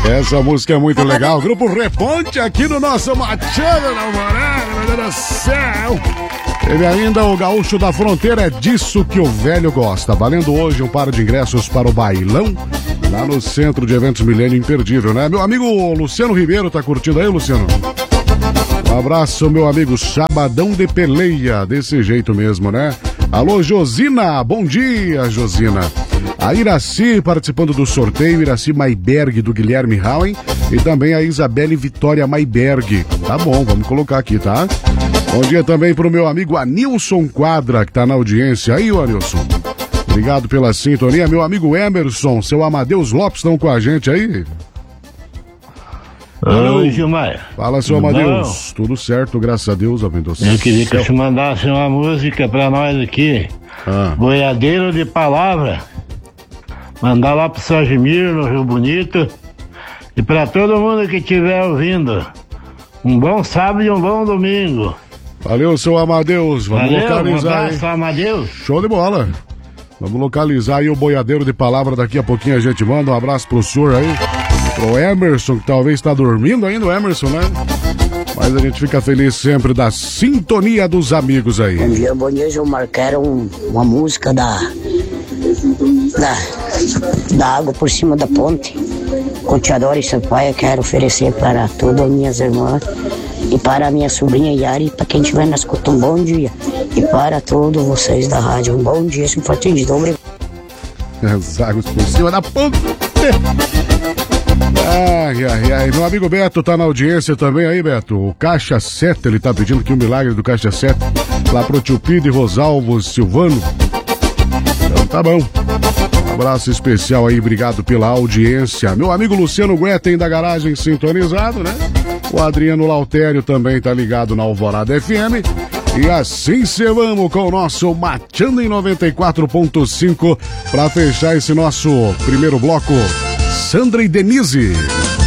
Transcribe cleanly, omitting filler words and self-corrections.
Essa música é muito legal. Grupo Reponte aqui no nosso Machado na Morada, meu Deus do céu. Teve ainda o Gaúcho da Fronteira, é disso que o velho gosta. Valendo hoje um par de ingressos para o bailão, lá no Centro de Eventos Milênio, imperdível, né? Meu amigo Luciano Ribeiro tá curtindo aí, Luciano? Um abraço, meu amigo, Sabadão de Peleia, desse jeito mesmo, né? Alô, Josina, bom dia, Josina. A Iraci participando do sorteio, Iraci Maiberg do Guilherme Hauen e também a Isabelle Vitória Maiberg. Tá bom, vamos colocar aqui, tá? Bom dia também pro meu amigo Anilson Quadra, que tá na audiência. Aí, Anilson. Obrigado pela sintonia. Meu amigo Emerson, seu Amadeus Lopes estão com a gente aí? Oi, Gilmar. Fala, seu Amadeus. Tudo certo, graças a Deus, Amadeus. Eu queria que você mandasse uma música pra nós aqui. Boiadeiro de Palavra. Mandar lá pro Sagimir, no Rio Bonito. E pra todo mundo que estiver ouvindo. Um bom sábado e um bom domingo. Valeu, seu Amadeus. Vamos localizar. Um abraço, Amadeus. Show de bola. Vamos localizar aí o Boiadeiro de Palavra. Daqui a pouquinho a gente manda um abraço pro senhor aí. Pro Emerson, que talvez está dormindo ainda, o Emerson, né? Mas a gente fica feliz sempre da sintonia dos amigos aí. Bom dia, Gilmar. Quero uma música da água por cima da ponte. Com Teodoro e Sampaio, quero oferecer para todas as minhas irmãs e para a minha sobrinha Yari, para quem estiver na escuta, um bom dia. E para todos vocês da rádio, um bom dia, se for atendido. Obrigado. As águas por cima da ponte. Ai. Meu amigo Beto tá na audiência também aí, Beto. O Caixa 7, ele tá pedindo aqui um milagre do Caixa 7 lá pro tio Pide Rosalvo Silvano. Então tá bom. Um abraço especial aí, obrigado pela audiência. Meu amigo Luciano Guetem da garagem sintonizado, né? O Adriano Lautério também tá ligado na Alvorada FM. E assim vamos com o nosso Machando em 94.5 para fechar esse nosso primeiro bloco. Sandra e Denise.